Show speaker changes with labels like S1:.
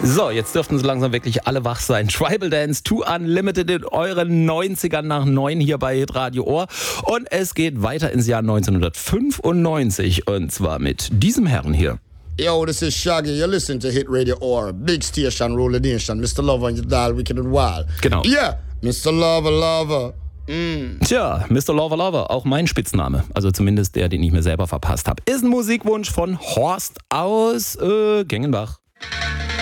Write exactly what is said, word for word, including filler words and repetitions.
S1: So, jetzt dürften so langsam wirklich alle wach sein. Tribal Dance to Unlimited in euren neunzigern nach neun hier bei Hitradio Ohr. Und es geht weiter ins Jahr neunzehnhundertfünfundneunzig. Und zwar mit diesem Herrn hier.
S2: Yo, this is Shaggy. You're listening to Hit Radio Ohr. Big station, roll the nation. Mister Lover on your dial, wicked and wild.
S1: Genau.
S2: Yeah, Mister Lover, Lover. Mm.
S1: Tja, Mister Lover Lover, auch mein Spitzname. Also zumindest der, den ich mir selber verpasst habe. Ist ein Musikwunsch von Horst aus äh, Gengenbach.